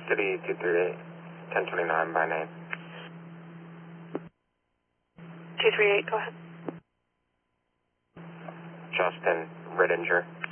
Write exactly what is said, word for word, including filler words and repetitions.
City two three eight, ten twenty-nine by name. two three eight, go ahead. Justin Rittinger.